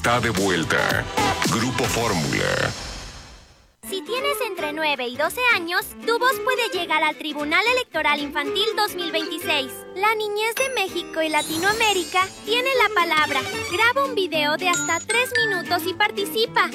está de vuelta. Grupo Fórmula. Si tienes entre 9 y 12 años, tu voz puede llegar al Tribunal Electoral Infantil 2026. La niñez de México y Latinoamérica tiene la palabra. Graba un video de hasta 3 minutos y participa.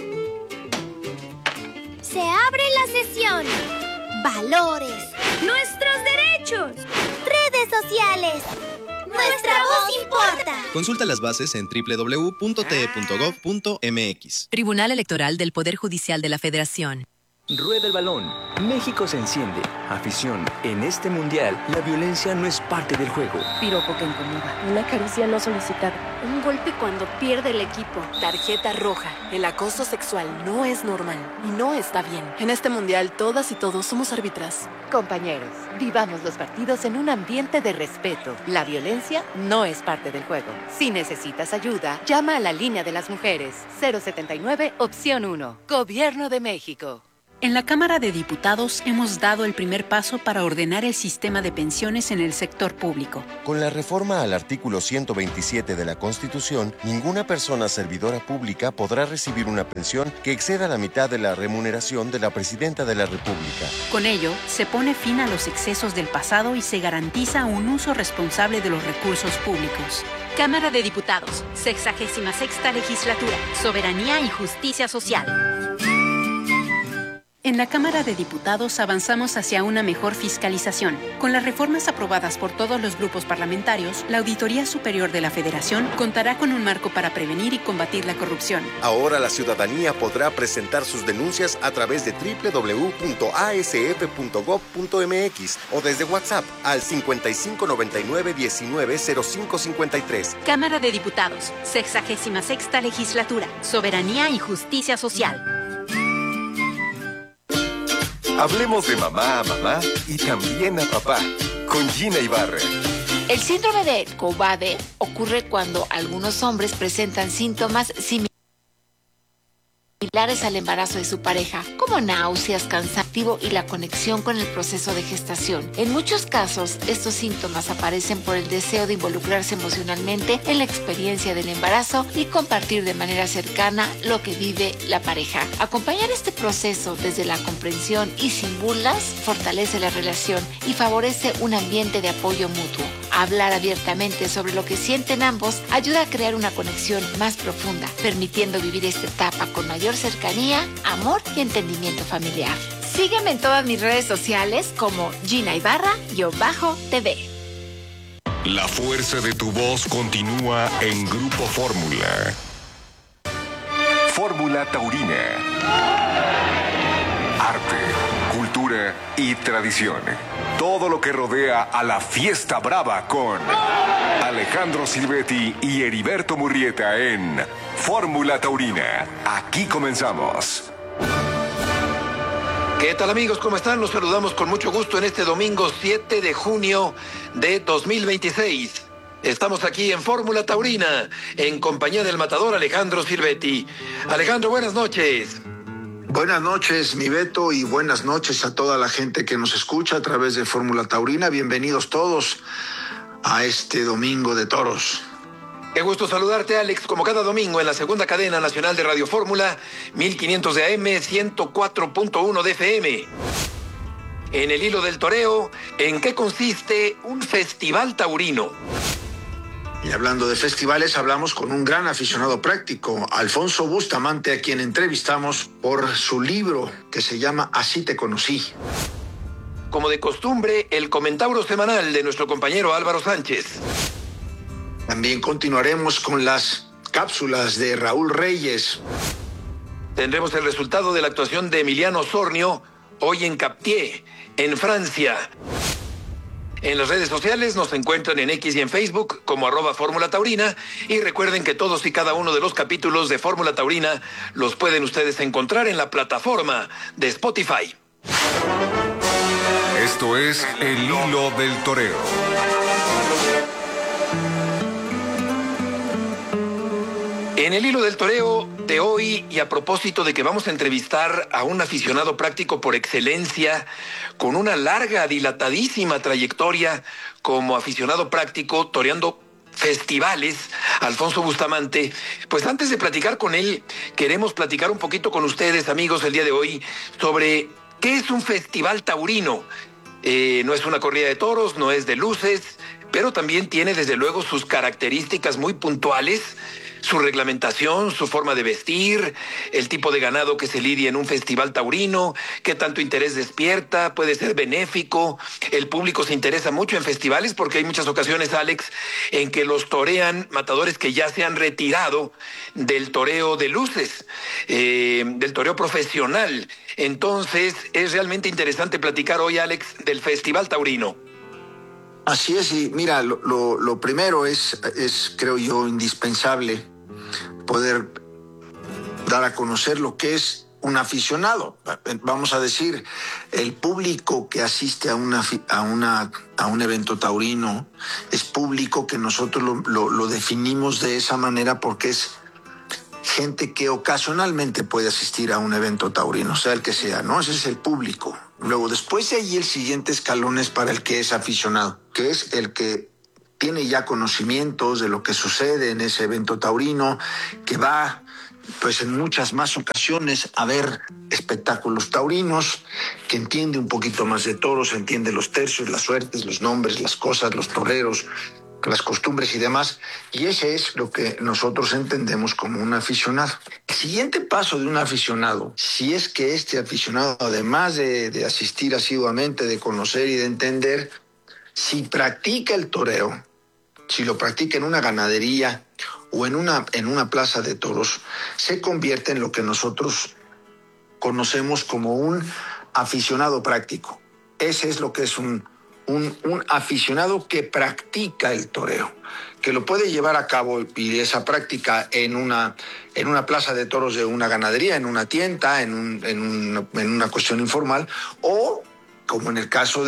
Se abre la sesión. Valores. Nuestros derechos. Redes sociales. ¡Nuestra voz importa! Consulta las bases en www.te.gov.mx. Tribunal Electoral del Poder Judicial de la Federación. Rueda el balón. México se enciende. Afición. En este mundial, la violencia no es parte del juego. Piropo que incomoda. Una caricia no solicitada. Un golpe cuando pierde el equipo. Tarjeta roja. El acoso sexual no es normal y no está bien. En este mundial, todas y todos somos árbitras. Compañeros, vivamos los partidos en un ambiente de respeto. La violencia no es parte del juego. Si necesitas ayuda, llama a la línea de las mujeres. 079, opción 1. Gobierno de México. En la Cámara de Diputados hemos dado el primer paso para ordenar el sistema de pensiones en el sector público. Con la reforma al artículo 127 de la Constitución, ninguna persona servidora pública podrá recibir una pensión que exceda la mitad de la remuneración de la Presidenta de la República. Con ello, se pone fin a los excesos del pasado y se garantiza un uso responsable de los recursos públicos. Cámara de Diputados, 66ª Legislatura, Soberanía y Justicia Social. En la Cámara de Diputados avanzamos hacia una mejor fiscalización. Con las reformas aprobadas por todos los grupos parlamentarios, la Auditoría Superior de la Federación contará con un marco para prevenir y combatir la corrupción. Ahora la ciudadanía podrá presentar sus denuncias a través de www.asf.gov.mx o desde WhatsApp al 5599-190553. Cámara de Diputados, 66ª Legislatura, Soberanía y Justicia Social. Hablemos de mamá a mamá y también a papá, con Gina Ibarra. El síndrome de Cobbade ocurre cuando algunos hombres presentan síntomas similares al embarazo de su pareja, como náuseas, cansancio y la conexión con el proceso de gestación. En muchos casos, estos síntomas aparecen por el deseo de involucrarse emocionalmente en la experiencia del embarazo y compartir de manera cercana lo que vive la pareja. Acompañar este proceso desde la comprensión y sin burlas fortalece la relación y favorece un ambiente de apoyo mutuo. Hablar abiertamente sobre lo que sienten ambos ayuda a crear una conexión más profunda, permitiendo vivir esta etapa con mayor cercanía, amor y entendimiento familiar. Sígueme en todas mis redes sociales como Gina Ibarra-TV. La fuerza de tu voz continúa en Grupo Fórmula. Fórmula Taurina. Arte, cultura y tradición. Todo lo que rodea a la fiesta brava con Alejandro Silvetti y Heriberto Murrieta en Fórmula Taurina. Aquí comenzamos. ¿Qué tal, amigos? ¿Cómo están? Los saludamos con mucho gusto en este domingo 7 de junio de 2026. Estamos aquí en Fórmula Taurina, en compañía del matador Alejandro Silvetti. Alejandro, buenas noches. Buenas noches, mi Beto, y buenas noches a toda la gente que nos escucha a través de Fórmula Taurina. Bienvenidos todos a este domingo de toros. Qué gusto saludarte, Alex, como cada domingo en la segunda cadena nacional de Radio Fórmula, 1500 de AM, 104.1 de FM. En el hilo del toreo, ¿en qué consiste un festival taurino? Y hablando de festivales, hablamos con un gran aficionado práctico, Alfonso Bustamante, a quien entrevistamos por su libro que se llama Así te conocí. Como de costumbre, el comentario semanal de nuestro compañero Álvaro Sánchez. También continuaremos con las cápsulas de Raúl Reyes. Tendremos el resultado de la actuación de Emiliano Sornio hoy en Captié, en Francia. En las redes sociales nos encuentran en X y en Facebook como @Fórmula Taurina, y recuerden que todos y cada uno de los capítulos de Fórmula Taurina los pueden ustedes encontrar en la plataforma de Spotify. Esto es El Hilo del Toreo. En el hilo del toreo de hoy, y a propósito de que vamos a entrevistar a un aficionado práctico por excelencia, con una larga, dilatadísima trayectoria como aficionado práctico, toreando festivales, Alfonso Bustamante. Pues antes de platicar con él, queremos platicar un poquito con ustedes, amigos, el día de hoy, sobre qué es un festival taurino. No es una corrida de toros, no es de luces, pero también tiene desde luego sus características muy puntuales, su reglamentación, su forma de vestir, el tipo de ganado que se lidia en un festival taurino, qué tanto interés despierta, puede ser benéfico. El público se interesa mucho en festivales porque hay muchas ocasiones, Alex, en que los torean matadores que ya se han retirado del toreo de luces, del toreo profesional. Entonces, es realmente interesante platicar hoy, Alex, del Festival Taurino. Así es, y mira, lo primero es, creo yo, indispensable poder dar a conocer lo que es un aficionado. Vamos a decir, el público que asiste a un evento taurino es público que nosotros lo definimos de esa manera porque es gente que ocasionalmente puede asistir a un evento taurino, sea el que sea, ¿no? Ese es el público. Luego, después de ahí, el siguiente escalón es para el que es aficionado, que es el que tiene ya conocimientos de lo que sucede en ese evento taurino, que va, pues en muchas más ocasiones, a ver espectáculos taurinos, que entiende un poquito más de toros, entiende los tercios, las suertes, los nombres, las cosas, los toreros, las costumbres y demás, y ese es lo que nosotros entendemos como un aficionado. El siguiente paso de un aficionado, si es que este aficionado, además de asistir asiduamente, de conocer y de entender, si practica el toreo, si lo practica en una ganadería o en una plaza de toros, se convierte en lo que nosotros conocemos como un aficionado práctico. Ese es lo que es un aficionado que practica el toreo, que lo puede llevar a cabo y esa práctica en una plaza de toros de una ganadería, en una tienda, en una cuestión informal, o como en el caso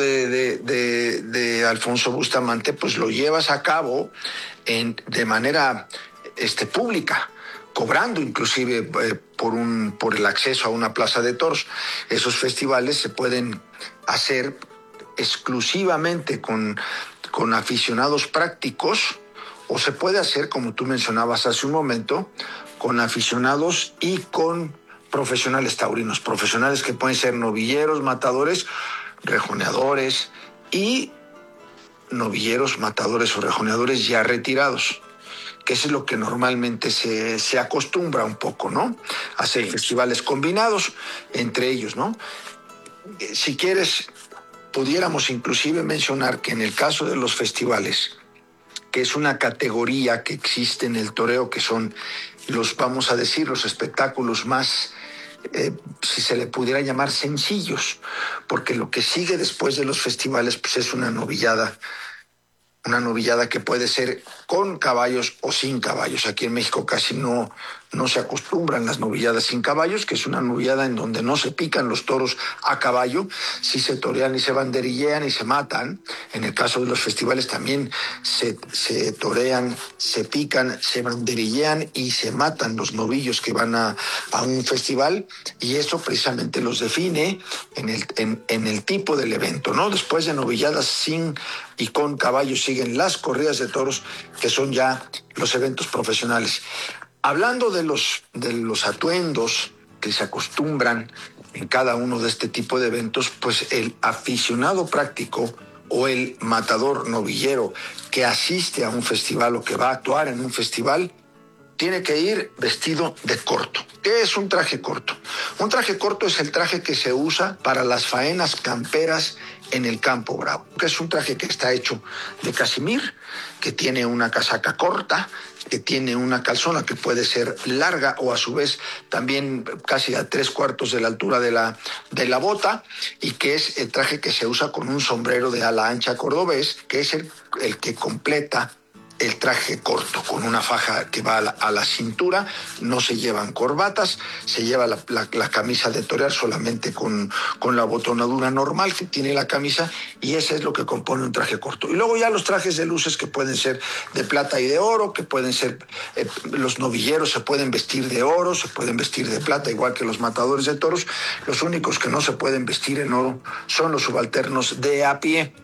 de Alfonso Bustamante, pues lo llevas a cabo de manera pública, cobrando inclusive por el acceso a una plaza de toros. Esos festivales se pueden hacer exclusivamente con aficionados prácticos, o se puede hacer, como tú mencionabas hace un momento, con aficionados y con profesionales taurinos, profesionales que pueden ser novilleros, matadores, rejoneadores y novilleros, matadores o rejoneadores ya retirados, que eso es lo que normalmente se acostumbra un poco, ¿no? Hacer festivales combinados entre ellos, ¿no? Si quieres, pudiéramos inclusive mencionar que en el caso de los festivales, que es una categoría que existe en el toreo, que son vamos a decir, los espectáculos más, si se le pudiera llamar, sencillos, porque lo que sigue después de los festivales pues es una novillada que puede ser con caballos o sin caballos. Aquí en México casi no se acostumbran las novilladas sin caballos, que es una novillada en donde no se pican los toros a caballo, sí se torean y se banderillean y se matan. En el caso de los festivales también se torean, se pican, se banderillean y se matan los novillos que van a un festival, y eso precisamente los define en el tipo del evento, ¿no? Después de novilladas sin y con caballos siguen las corridas de toros, que son ya los eventos profesionales. Hablando de los atuendos que se acostumbran en cada uno de este tipo de eventos, pues el aficionado práctico o el matador novillero que asiste a un festival o que va a actuar en un festival tiene que ir vestido de corto. ¿Qué es un traje corto? Un traje corto es el traje que se usa para las faenas camperas en el campo bravo, que es un traje que está hecho de casimir, que tiene una casaca corta, que tiene una calzona que puede ser larga o a su vez también casi a 3/4 de la altura de la bota, y que es el traje que se usa con un sombrero de ala ancha cordobés, que es el que completa el traje corto, con una faja que va a la cintura. No se llevan corbatas, se lleva la camisa de torear solamente con la botonadura normal que tiene la camisa, y ese es lo que compone un traje corto. Y luego ya los trajes de luces, que pueden ser de plata y de oro, que pueden ser, los novilleros se pueden vestir de oro, se pueden vestir de plata, igual que los matadores de toros. Los únicos que no se pueden vestir en oro son los subalternos de a pie,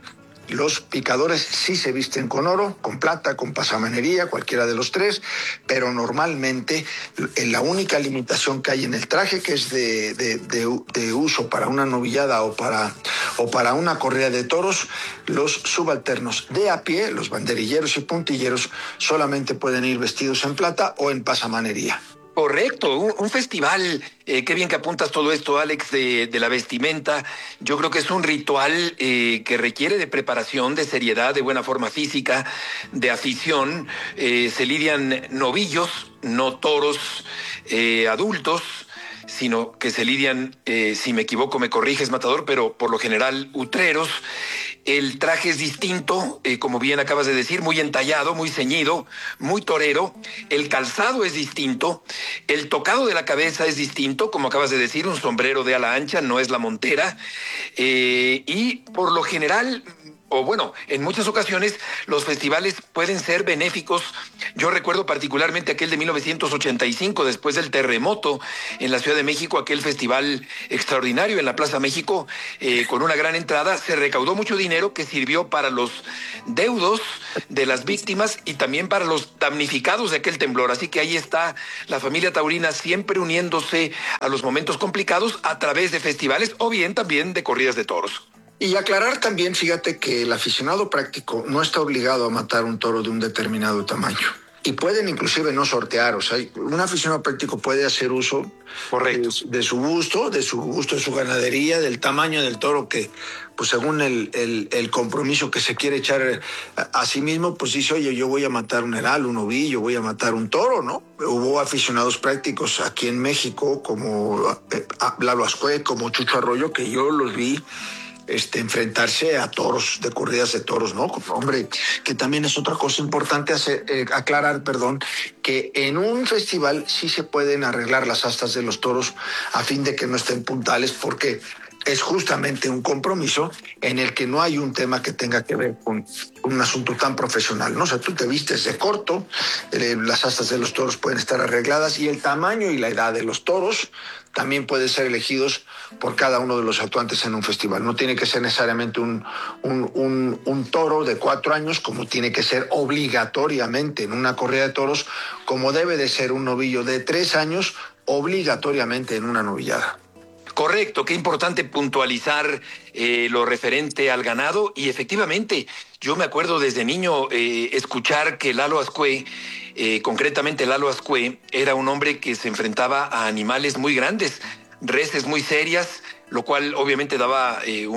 Los picadores sí se visten con oro, con plata, con pasamanería, cualquiera de los tres, pero normalmente la única limitación que hay en el traje, que es de uso para una novillada o para una corrida de toros, los subalternos de a pie, los banderilleros y puntilleros, solamente pueden ir vestidos en plata o en pasamanería. Correcto, un festival, qué bien que apuntas todo esto, Alex, de la vestimenta. Yo creo que es un ritual que requiere de preparación, de seriedad, de buena forma física, de afición. Se lidian novillos, no toros adultos, sino que se lidian, si me equivoco me corriges, Matador, pero por lo general utreros. El traje es distinto, como bien acabas de decir, muy entallado, muy ceñido, muy torero. El calzado es distinto. El tocado de la cabeza es distinto, como acabas de decir, un sombrero de ala ancha, no es la montera. Y por lo general, o bueno, en muchas ocasiones los festivales pueden ser benéficos. Yo recuerdo particularmente aquel de 1985, después del terremoto en la Ciudad de México, aquel festival extraordinario en la Plaza México, con una gran entrada. Se recaudó mucho dinero que sirvió para los deudos de las víctimas y también para los damnificados de aquel temblor. Así que ahí está la familia taurina siempre uniéndose a los momentos complicados a través de festivales o bien también de corridas de toros. Y aclarar también, fíjate que el aficionado práctico no está obligado a matar un toro de un determinado tamaño. Y pueden inclusive no sortear, o sea, un aficionado práctico puede hacer uso de su gusto, de su ganadería, del tamaño del toro que, pues según el compromiso que se quiere echar a sí mismo, pues dice, oye, yo voy a matar un heral, un ovillo, voy a matar un toro, ¿no? Hubo aficionados prácticos aquí en México, como Lalo Ascue, como Chucho Arroyo, que yo los vi enfrentarse a toros, de corridas de toros, ¿no? Hombre, que también es otra cosa importante aclarar, que en un festival sí se pueden arreglar las astas de los toros a fin de que no estén puntales, porque es justamente un compromiso en el que no hay un tema que tenga que ver con un asunto tan profesional, ¿no? O sea, tú te vistes de corto, las astas de los toros pueden estar arregladas y el tamaño y la edad de los toros también pueden ser elegidos por cada uno de los actuantes en un festival. No tiene que ser necesariamente un toro de 4 años, como tiene que ser obligatoriamente en una corrida de toros, como debe de ser un novillo de 3 años obligatoriamente en una novillada. Correcto, qué importante puntualizar lo referente al ganado y efectivamente yo me acuerdo desde niño escuchar que Lalo Ascue, concretamente Lalo Ascue, era un hombre que se enfrentaba a animales muy grandes, reses muy serias, lo cual obviamente daba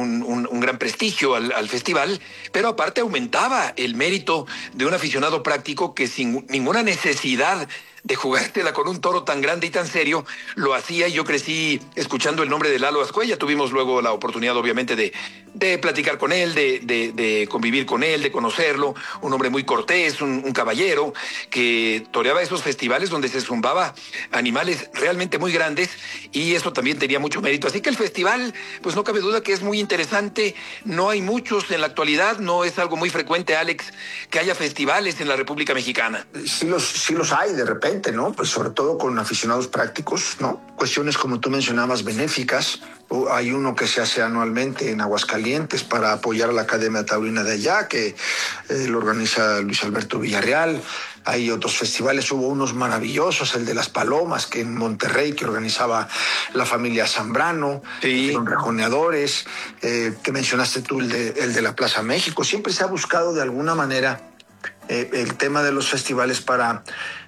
un gran prestigio al festival, pero aparte aumentaba el mérito de un aficionado práctico que sin ninguna necesidad de jugártela con un toro tan grande y tan serio, lo hacía. Y yo crecí escuchando el nombre de Lalo Ascue. Ya tuvimos luego la oportunidad, obviamente, de platicar con él, de convivir con él, de conocerlo. Un hombre muy cortés, un caballero, que toreaba esos festivales donde se zumbaba animales realmente muy grandes, y eso también tenía mucho mérito. Así que el festival, pues no cabe duda que es muy interesante. No hay muchos en la actualidad, no es algo muy frecuente, Alex, que haya festivales en la República Mexicana. Sí los hay de repente, ¿no? Pues sobre todo con aficionados prácticos, ¿no? Cuestiones como tú mencionabas, benéficas. Hay uno que se hace anualmente en Aguascalientes para apoyar a la Academia Taurina de allá, que lo organiza Luis Alberto Villarreal. Hay otros festivales, hubo unos maravillosos, el de las Palomas, que en Monterrey, que organizaba la familia Zambrano, sí. Son rejoneadores, que mencionaste tú, el de la Plaza México. Siempre se ha buscado de alguna manera el tema de los festivales para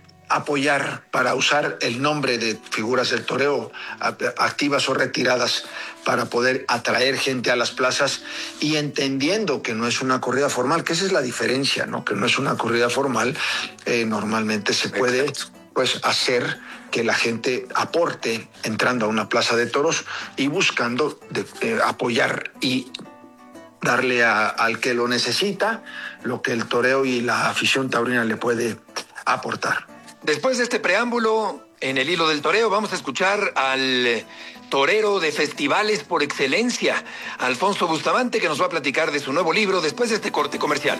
apoyar, para usar el nombre de figuras del toreo activas o retiradas para poder atraer gente a las plazas, y entendiendo que no es una corrida formal, que esa es la diferencia, ¿no? Que no es una corrida formal, normalmente se puede pues hacer que la gente aporte entrando a una plaza de toros y buscando apoyar y darle al que lo necesita lo que el toreo y la afición taurina le puede aportar. Después de este preámbulo, en el hilo del toreo, vamos a escuchar al torero de festivales por excelencia, Alfonso Bustamante, que nos va a platicar de su nuevo libro después de este corte comercial.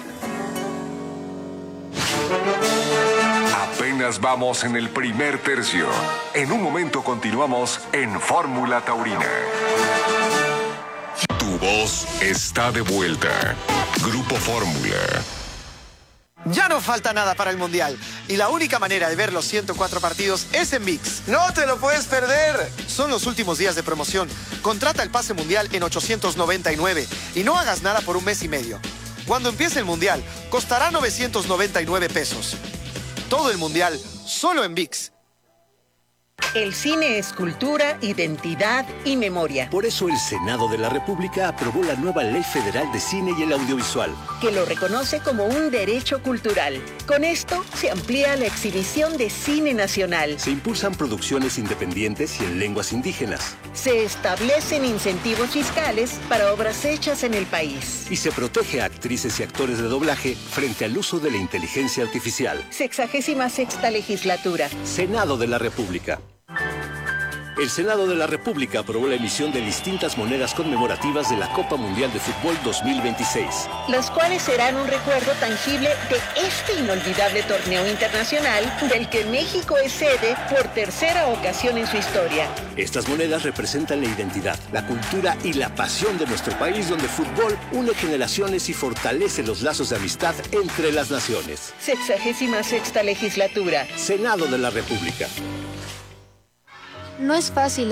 Apenas vamos en el primer tercio. En un momento continuamos en Fórmula Taurina. Tu Tu voz está de vuelta. Grupo Fórmula. Ya no falta nada para el Mundial. Y la única manera de ver los 104 partidos es en ViX. ¡No te lo puedes perder! Son los últimos días de promoción. Contrata el pase mundial en 899 y no hagas nada por un mes y medio. Cuando empiece el Mundial, costará 999 pesos. Todo el Mundial, solo en ViX. El cine es cultura, identidad y memoria. Por eso el Senado de la República aprobó la nueva Ley Federal de Cine y el Audiovisual, que lo reconoce como un derecho cultural. Con esto se amplía la exhibición de cine nacional. Se impulsan producciones independientes y en lenguas indígenas. Se establecen incentivos fiscales para obras hechas en el país. Y se protege a actrices y actores de doblaje frente al uso de la inteligencia artificial. 66ª legislatura. Senado de la República. El Senado de la República aprobó la emisión de distintas monedas conmemorativas de la Copa Mundial de Fútbol 2026. Las cuales serán un recuerdo tangible de este inolvidable torneo internacional del que México es sede por tercera ocasión en su historia. Estas monedas representan la identidad, la cultura y la pasión de nuestro país, donde el fútbol une generaciones y fortalece los lazos de amistad entre las naciones. 66ª legislatura. Senado de la República. No es fácil